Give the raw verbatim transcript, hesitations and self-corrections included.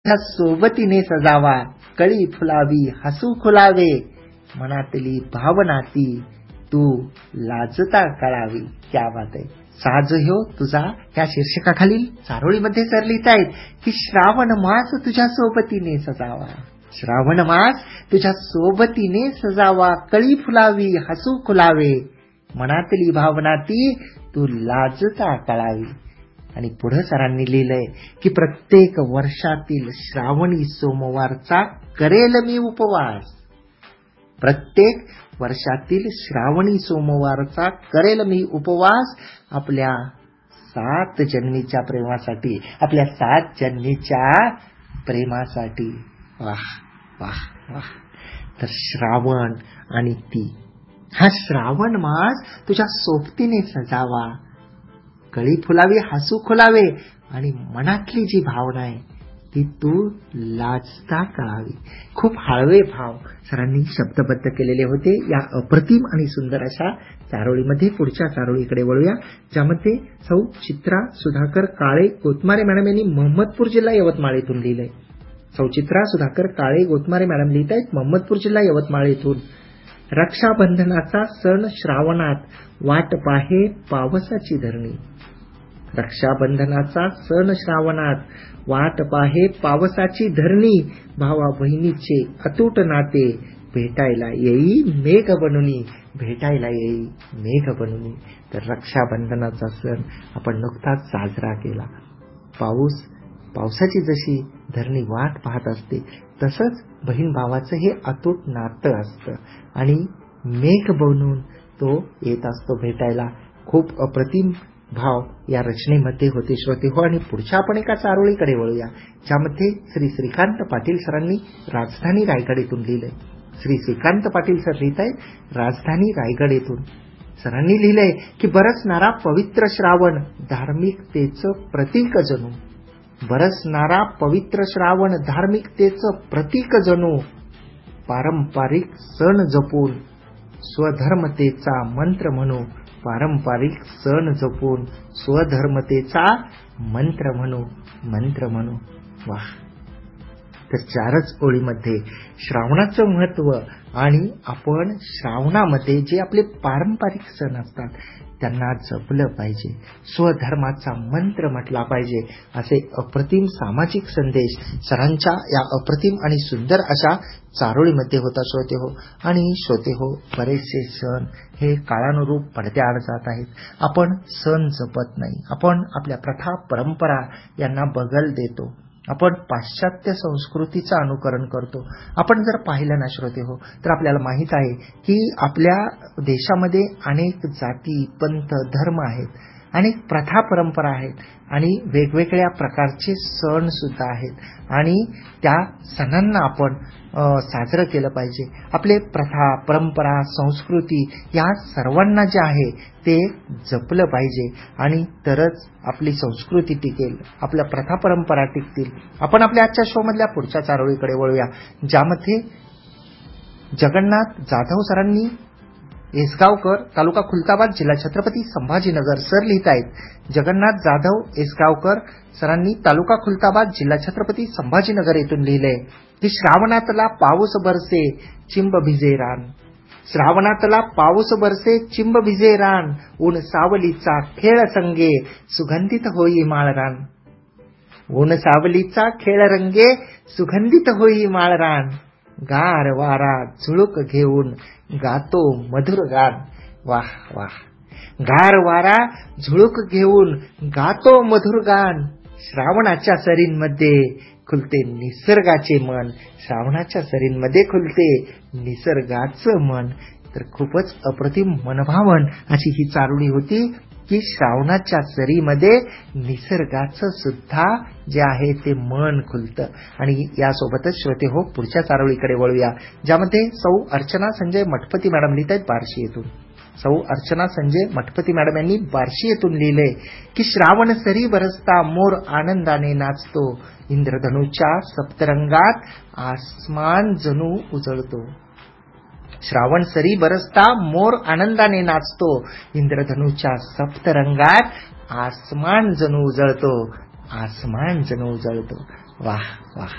त्या सोबतीने सजावा, कळी फुलावी, हसू खुलावे, मनातली भावना ती तू लाजता कळावी. क्या बात आहे. साज ह्यो तुझा या शीर्षकाखालील चारोळीमध्ये सर लिहितायत की श्रावण मास तुझ्या सोबतीने सजावा, श्रावण मास तुझ्या सोबतीने सजावा, कळी फुलावी, हसू खुलावे, मनातली भावना ती तू लाजता कळावी. आणि पुढे सरांनी लिहिलंय की प्रत्येक वर्षातील श्रावणी सोमवारचा करेल मी उपवास, प्रत्येक वर्षातील श्रावणी सोमवारचा करेल मी उपवास, आपल्या सात जन्मीच्या प्रेमासाठी, आपल्या सात जन्मीच्या प्रेमासाठी. वाह वाह वाह. तर श्रावण आणि ती, हा श्रावण मास तुझ्या सोबतीने सजावा, कळी फुलावी, हसू खुलावे, आणि मनातली जी भावना आहे ती तू लाजता कळावी. खूप हळवे भाव सरांनी शब्दबद्ध केलेले होते या अप्रतिम आणि सुंदर अशा चारोळीमध्ये. पुढच्या चारोळीकडे वळूया, ज्यामध्ये सौ चित्रा सुधाकर काळे गोतमारे मॅडम यांनी महम्मदपूर जिल्हा यवतमाळ येथून लिहिलंय. सौ चित्रा सुधाकर काळे गोतमारे मॅडम लिहित आहेत महम्मदपूर जिल्हा यवतमाळ येथून. रक्षाबंधनाचा सण श्रावणात, वाट पाहे पावसाची धरणी. रक्षाबंधनाचा सण श्रावणात, वाट पाहे पावसाची धरणी, भावा बहिणीचे अतूट नाते, भेटायला येई मेघ बनूनी, भेटायला येई मेघ बनूनी. तर रक्षाबंधनाचा सण आपण नुकताच साजरा केला. पाऊस, पावसाची जशी धरणी वाट पाहत असते तसंच बहीण भावाचं हे अतूट नातं असतं आणि मेघ बनून तो येत असतो भेटायला. खूप अप्रतिम भाव या रचनेमध्ये होते श्रोते हो. आणि पुढच्या आपण एका चारोळीकडे वळूया, ज्यामध्ये श्री श्रीकांत पाटील सरांनी राजधानी रायगड येथून लिहिलंय. श्री श्रीकांत पाटील सर लिहित आहेत राजधानी रायगड येथून. सरांनी लिहिलंय की बरसणारा पवित्र श्रावण, धार्मिकतेचं प्रतीक जणू. बरसणारा पवित्र श्रावण, धार्मिकतेचं प्रतीक जणू, पारंपरिक सण जपून स्वधर्मतेचा मंत्र म्हणू, पारंपरिक सण जपून स्वधर्मतेचा मंत्र म्हणू, मंत्र म्हणू. वाह. तर चारच ओळीमध्ये श्रावणाचं महत्व आणि आपण श्रावणामध्ये जे आपले पारंपरिक सण असतात त्यांना जपलं पाहिजे, स्वधर्माचा मंत्र म्हटला पाहिजे, असे अप्रतिम सामाजिक संदेश सरांच्या या अप्रतिम आणि सुंदर अशा चारोळीमध्ये होता श्रोते हो. आणि श्रोते हो, बरेचसे सण हे काळानुरूप पडद्याआड जात आहेत. आपण सण जपत नाही, आपण आपल्या प्रथा परंपरा यांना बगल देतो, आपण पाश्चात्य संस्कृतीचं अनुकरण करतो. आपण जर पाहिलं ना श्रोते हो, तर आपल्याला माहित आहे की आपल्या देशामध्ये अनेक जाती, पंथ, धर्म आहेत, अनेक प्रथा परंपरा आहेत आणि वेगवेगळ्या प्रकारचे सण सुद्धा आहेत. आणि त्या सणांना आपण साजरं केलं पाहिजे. आपले प्रथा परंपरा संस्कृती या सर्वांना जे आहे ते जपलं पाहिजे आणि तरच आपली संस्कृती टिकेल, आपल्या प्रथा परंपरा टिकतील. आपण आपल्या आजच्या शो मधल्या पुढच्या चारोळीकडे वळूया, ज्यामध्ये जगन्नाथ जाधव सरांनी एसगावकर, तालुका खुलताबाद, जिल्हा छत्रपती संभाजीनगर सर लिहित आहेत जगन्नाथ जाधव एसगावकर सरांनी तालुका खुलताबाद, जिल्हा छत्रपती संभाजीनगर येथून लिहिलंय की श्रावणातला पाऊस बरसे चिंब भिजे रान. श्रावणातला पाऊस बरसे चिंब भिजे रान, ऊन सावलीचा खेळ संगे सुगंधित होई माळरान. ऊन सावलीचा खेळ रंगे सुगंधित होई माळरान, गार वारा झुळूक घेऊन गातो मधुर गान. वाह वाह. गार वारा झुळूक घेऊन गातो मधुर गान, श्रावणाच्या सरींमध्ये खुलते निसर्गाचे मन, श्रावणाच्या सरींमध्ये खुलते निसर्गाचं मन. तर खूपच अप्रतिम मनभावन अशी ही चारोळी होती की श्रावणाच्या सरीमध्ये निसर्गाचं सुद्धा जे आहे ते मन खुलतं. आणि यासोबतच श्रोते हो, पुढच्या चारोळीकडे वळूया, ज्यामध्ये सौ अर्चना संजय मठपती मॅडम लिहित आहेत बार्शी येथून. सौ अर्चना संजय मठपती मॅडम यांनी बार्शी येथून लिहिलंय की श्रावण सरी बरसता मोर आनंदाने नाचतो, इंद्रधनुच्या सप्तरंगात आसमान जणू उजळतो. श्रावण सरी बरसता मोर आनंदाने नाचतो, इंद्रधनुच्या सप्तरंगात आसमान जणू उजळतो, आसमान जणू उजळतो. वाह वाह.